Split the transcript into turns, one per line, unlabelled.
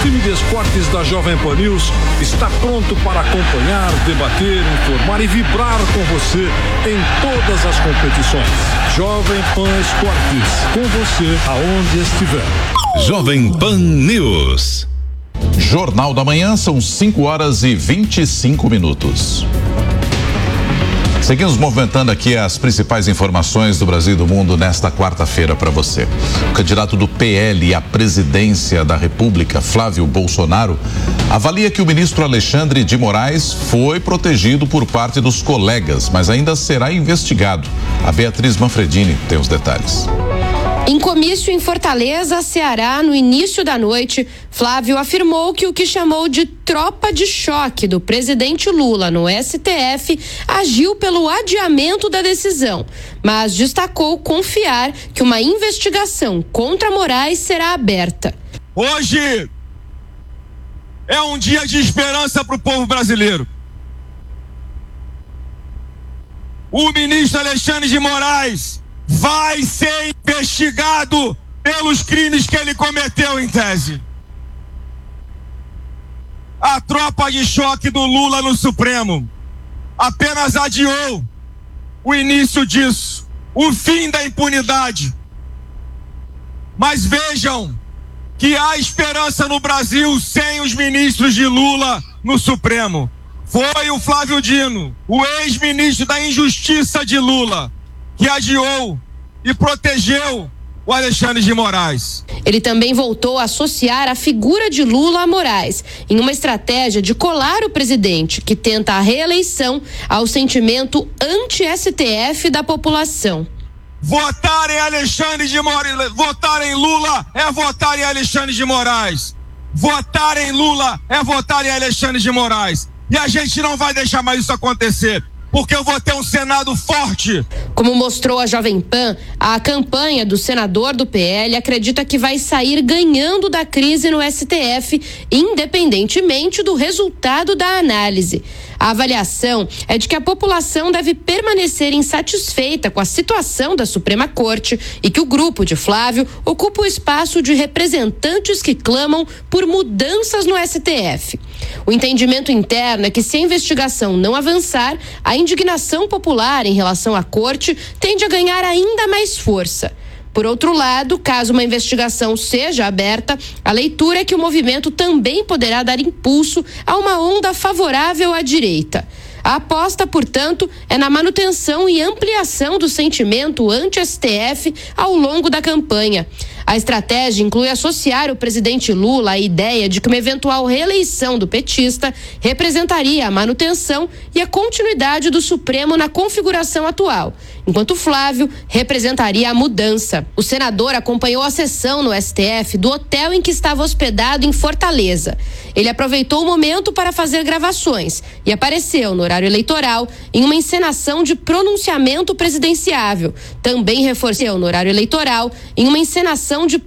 time de esportes da Jovem Pan News está pronto para acompanhar, debater, informar e vibrar com você em todas as competições. Jovem Pan Esportes, com você aonde estiver.
Jovem Pan News.
Jornal da Manhã, são 5h25. Seguimos movimentando aqui as principais informações do Brasil e do mundo nesta quarta-feira para você. O candidato do PL à presidência da República, Flávio Bolsonaro, avalia que o ministro Alexandre de Moraes foi protegido por parte dos colegas, mas ainda será investigado. A Beatriz Manfredini tem os detalhes.
Em comício em Fortaleza, Ceará, no início da noite, Flávio afirmou que o que chamou de tropa de choque do presidente Lula no STF agiu pelo adiamento da decisão, mas destacou confiar que uma investigação contra Moraes será aberta.
Hoje é um dia de esperança para o povo brasileiro. O ministro Alexandre de Moraes vai ser investigado pelos crimes que ele cometeu, em tese. A tropa de choque do Lula no Supremo apenas adiou o início disso, o fim da impunidade. Mas vejam que há esperança no Brasil sem os ministros de Lula no Supremo. Foi o Flávio Dino, o ex-ministro da Injustiça de Lula, que adiou e protegeu o Alexandre de Moraes.
Ele também voltou a associar a figura de Lula a Moraes, em uma estratégia de colar o presidente, que tenta a reeleição, ao sentimento anti-STF da população.
Votar em Alexandre de Moraes, votar em Lula é votar em Alexandre de Moraes. Votar em Lula é votar em Alexandre de Moraes. E a gente não vai deixar mais isso acontecer, porque eu vou ter um Senado forte.
Como mostrou a Jovem Pan, a campanha do senador do PL acredita que vai sair ganhando da crise no STF, independentemente do resultado da análise. A avaliação é de que a população deve permanecer insatisfeita com a situação da Suprema Corte e que o grupo de Flávio ocupa o espaço de representantes que clamam por mudanças no STF. O entendimento interno é que, se a investigação não avançar, a indignação popular em relação à corte tende a ganhar ainda mais força. Por outro lado, caso uma investigação seja aberta, a leitura é que o movimento também poderá dar impulso a uma onda favorável à direita. A aposta, portanto, é na manutenção e ampliação do sentimento anti-STF ao longo da campanha. A estratégia inclui associar o presidente Lula à ideia de que uma eventual reeleição do petista representaria a manutenção e a continuidade do Supremo na configuração atual, enquanto Flávio representaria a mudança. O senador acompanhou a sessão no STF do hotel em que estava hospedado em Fortaleza. Ele aproveitou o momento para fazer gravações e apareceu no horário eleitoral em uma encenação de pronunciamento presidenciável. Também reforçou no horário eleitoral em uma encenação de